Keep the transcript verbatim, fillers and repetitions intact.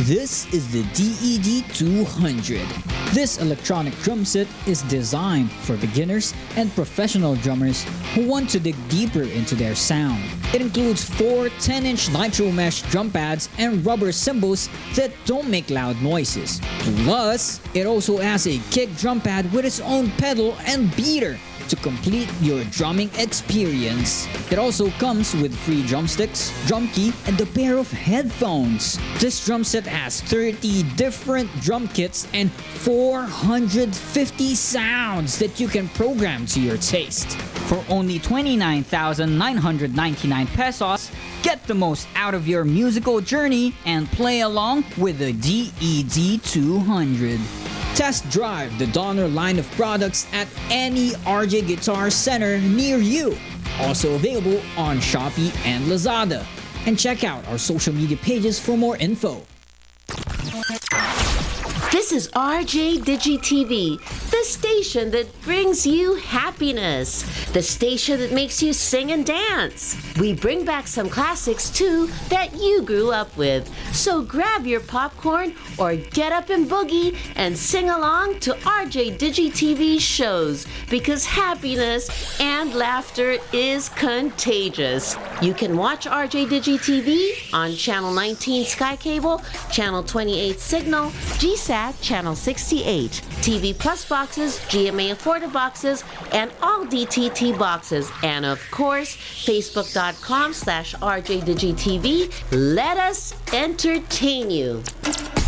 This is the D E D two hundred. This electronic drum set is designed for beginners and professional drummers who want to dig deeper into their sound. It includes four ten-inch nitro mesh drum pads and rubber cymbals that don't make loud noises. Plus, it also has a kick drum pad with its own pedal and beater to complete your drumming experience. It also comes with free drumsticks, drum key, and a pair of headphones. This drum set has thirty different drum kits and four hundred fifty sounds that you can program to your taste. For only twenty-nine thousand nine hundred ninety-nine pesos, get the most out of your musical journey and play along with the D E D two hundred. Test drive the Donner line of products at any R J Guitar Center near you. Also available on Shopee and Lazada. And check out our social media pages for more info. This is R J Digi T V, the station that brings you happiness, the station that makes you sing and dance. We bring back some classics too that you grew up with. So grab your popcorn or get up and boogie and sing along to R J Digi T V shows because happiness and laughter is contagious. You can watch R J Digi T V on Channel nineteen Sky Cable, Channel twenty-eight Signal, G S A T Channel sixty-eight, T V Plus boxes, G M A Affordable boxes, and all D T T boxes. And of course, Facebook.com slash RJDigiTV. Let us entertain you.